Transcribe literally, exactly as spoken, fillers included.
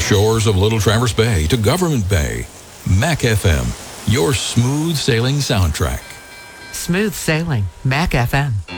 shores of Little Traverse Bay to Government Bay, Mac F M, your smooth sailing soundtrack. Smooth sailing, Mac F M.